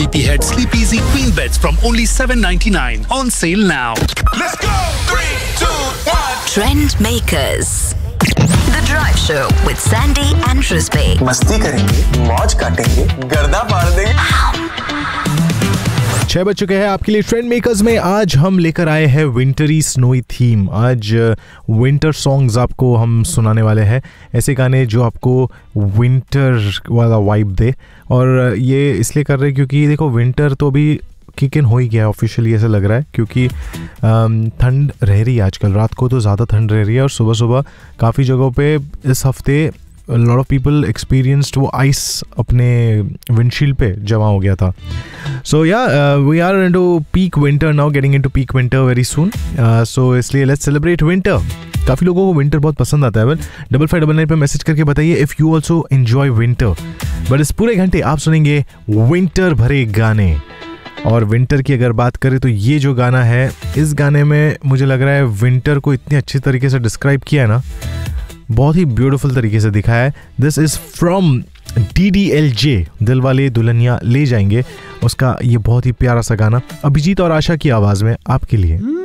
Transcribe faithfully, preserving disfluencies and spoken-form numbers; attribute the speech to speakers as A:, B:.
A: Sleepyhead Sleep Easy Queen Beds from only seven ninety-nine. On sale now.
B: Let's go! Three, two, one.
C: Trend Makers. The Drive Show with Sandy and Trisby.
D: मस्ती करेंगे, मौज काटेंगे, गर्दा फाड़ देंगे।
E: छह बज चुके हैं आपके लिए ट्रेंड मेकर्स में। आज हम लेकर आए हैं विंटरी स्नोई थीम। आज विंटर सॉन्ग्स आपको हम सुनाने वाले हैं, ऐसे गाने जो आपको विंटर वाला वाइब दे। और ये इसलिए कर रहे हैं क्योंकि देखो विंटर तो अभी किक इन हो ही गया है, ऑफिशियली ऐसा लग रहा है, क्योंकि ठंड रह रही है आजकल। रात को तो ज़्यादा ठंड रह रही है और सुबह सुबह काफ़ी जगहों पे इस हफ्ते लॉट ऑफ पीपल एक्सपीरियंस्ड वो आइस अपने विंडशील्ड पे जमा हो गया था। सो या we are into peak winter now, getting into peak winter very soon. सो इसलिए लेट्स सेलिब्रेट विंटर। काफ़ी लोगों को विंटर बहुत पसंद आता है। Well double five double nine पर मैसेज करके बताइए if you also enjoy winter. But इस पूरे घंटे आप सुनेंगे विंटर भरे गाने। और विंटर की अगर बात करें तो ये जो गाना है, इस गाने में मुझे लग रहा है विंटर को इतनी अच्छी तरीके से डिस्क्राइब किया है ना, बहुत ही ब्यूटीफुल तरीके से दिखाया है। This is from D D L J, दिल वाले दुल्हनिया ले जाएंगे। उसका ये बहुत ही प्यारा सा गाना अभिजीत और आशा की आवाज़ में आपके लिए।